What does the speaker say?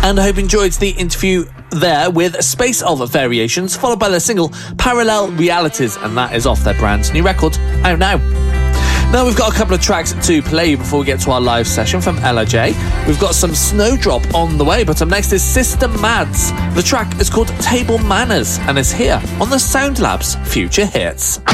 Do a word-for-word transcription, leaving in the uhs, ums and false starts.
And I hope you enjoyed the interview there with Space of Variations, followed by their single Parallel Realities, and that is off their brand new record, out now. Now we've got a couple of tracks to play before we get to our live session from L R J. We've got some Snowdrop on the way, but up next is Sister Mads. The track is called Table Manners and is here on the Sound Labs Future Hits.